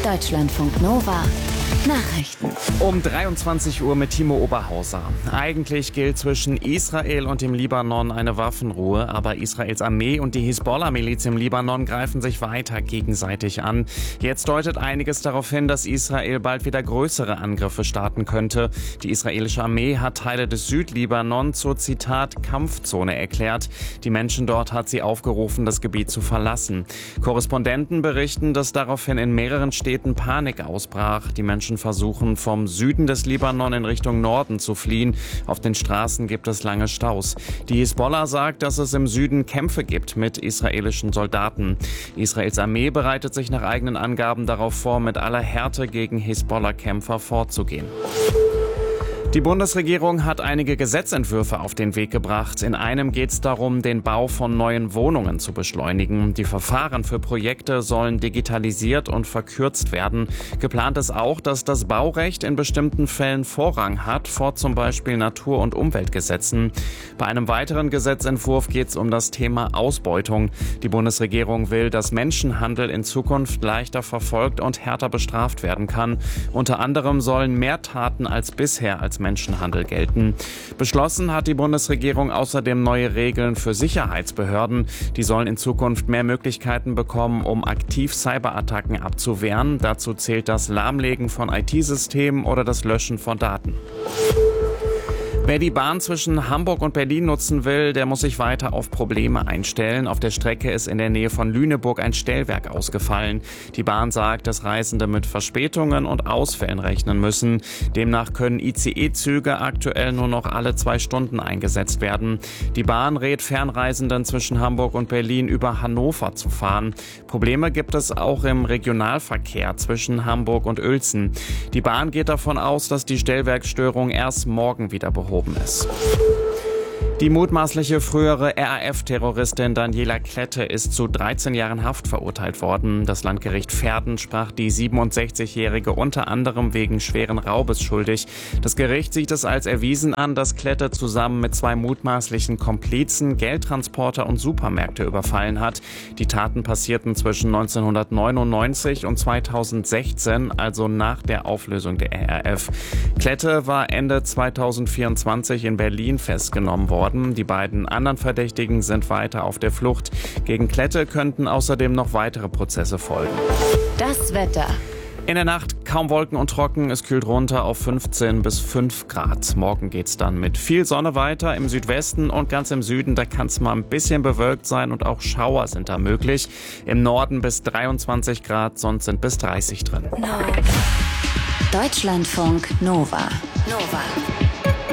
Deutschlandfunk Nova Nachrichten. Um 23 Uhr mit Timo Oberhauser. Eigentlich gilt zwischen Israel und dem Libanon eine Waffenruhe, aber Israels Armee und die Hisbollah-Miliz im Libanon greifen sich weiter gegenseitig an. Jetzt deutet einiges darauf hin, dass Israel bald wieder größere Angriffe starten könnte. Die israelische Armee hat Teile des Südlibanon zur, Zitat, Kampfzone erklärt. Die Menschen dort hat sie aufgerufen, das Gebiet zu verlassen. Korrespondenten berichten, dass daraufhin in mehreren Städten Panik ausbrach. Die Menschen versuchen, vom Süden des Libanon in Richtung Norden zu fliehen. Auf den Straßen gibt es lange Staus. Die Hisbollah sagt, dass es im Süden Kämpfe gibt mit israelischen Soldaten. Israels Armee bereitet sich nach eigenen Angaben darauf vor, mit aller Härte gegen Hisbollah-Kämpfer vorzugehen. Die Bundesregierung hat einige Gesetzentwürfe auf den Weg gebracht. In einem geht es darum, den Bau von neuen Wohnungen zu beschleunigen. Die Verfahren für Projekte sollen digitalisiert und verkürzt werden. Geplant ist auch, dass das Baurecht in bestimmten Fällen Vorrang hat, vor zum Beispiel Natur- und Umweltgesetzen. Bei einem weiteren Gesetzentwurf geht es um das Thema Ausbeutung. Die Bundesregierung will, dass Menschenhandel in Zukunft leichter verfolgt und härter bestraft werden kann. Unter anderem sollen mehr Taten als bisher als Menschenhandel gelten. Beschlossen hat die Bundesregierung außerdem neue Regeln für Sicherheitsbehörden. Die sollen in Zukunft mehr Möglichkeiten bekommen, um aktiv Cyberattacken abzuwehren. Dazu zählt das Lahmlegen von IT-Systemen oder das Löschen von Daten. Wer die Bahn zwischen Hamburg und Berlin nutzen will, der muss sich weiter auf Probleme einstellen. Auf der Strecke ist in der Nähe von Lüneburg ein Stellwerk ausgefallen. Die Bahn sagt, dass Reisende mit Verspätungen und Ausfällen rechnen müssen. Demnach können ICE-Züge aktuell nur noch alle 2 Stunden eingesetzt werden. Die Bahn rät Fernreisenden zwischen Hamburg und Berlin über Hannover zu fahren. Probleme gibt es auch im Regionalverkehr zwischen Hamburg und Uelzen. Die Bahn geht davon aus, dass die Stellwerksstörung erst morgen wieder behoben ist. Die mutmaßliche frühere RAF-Terroristin Daniela Klette ist zu 13 Jahren Haft verurteilt worden. Das Landgericht Verden sprach die 67-Jährige unter anderem wegen schweren Raubes schuldig. Das Gericht sieht es als erwiesen an, dass Klette zusammen mit 2 mutmaßlichen Komplizen Geldtransporter und Supermärkte überfallen hat. Die Taten passierten zwischen 1999 und 2016, also nach der Auflösung der RAF. Klette war Ende 2024 in Berlin festgenommen worden. Die beiden anderen Verdächtigen sind weiter auf der Flucht. Gegen Klette könnten außerdem noch weitere Prozesse folgen. Das Wetter. In der Nacht kaum Wolken und trocken. Es kühlt runter auf 15 bis 5 Grad. Morgen geht's dann mit viel Sonne weiter. Im Südwesten und ganz im Süden, da kann es mal ein bisschen bewölkt sein und auch Schauer sind da möglich. Im Norden bis 23 Grad, sonst sind bis 30 drin. Deutschlandfunk Nova.